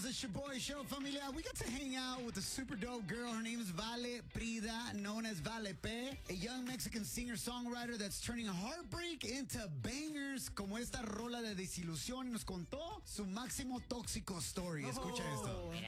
It's your boy, Show Familia. We got to hang out with a super dope girl. Her name is Vale Prida, known as Vale P, a young Mexican singer-songwriter that's turning heartbreak into bangers, como esta rola de Desilusión. Nos contó su máximo tóxico story. Escucha esto.